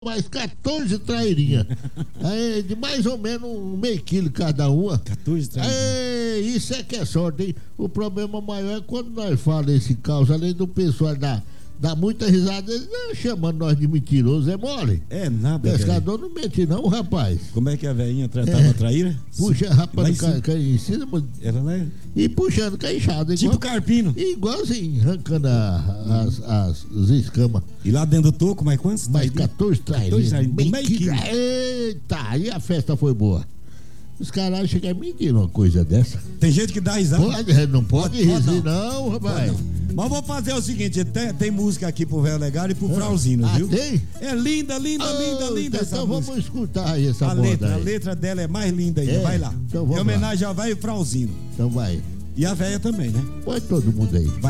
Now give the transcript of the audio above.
mais 14 trairinhas. De mais ou menos meio quilo cada uma. 14 trairinhas. Isso é que é sorte, hein? O problema maior é quando nós falamos esse caos, além do pessoal dá muita risada, eles não chamando nós de mentiroso, é mole. É nada, pescador não mente não, rapaz. Como é que a velhinha tratava a traíra? Puxa, rapaz, cai em cima. Ela lá e puxando com a enxada. Tipo carpino. Igualzinho, arrancando as escamas. E lá dentro do toco, mais quantos? Mais 14 trairinhas. Meio quilo. Eita, e a festa foi boa. Os caras acham que é mentira uma coisa dessa. Tem gente que dá risada. Não pode rir, não, rapaz. Mas vou fazer o seguinte: tem música aqui pro Véio Legal e pro Frauzino, viu? Tem? É linda essa então música. Vamos escutar aí essa moda. A letra dela é mais linda ainda. Vai lá. Então em homenagem ao Véio Frauzino. Então vai. E a véia também, né? Põe todo mundo aí. Vai.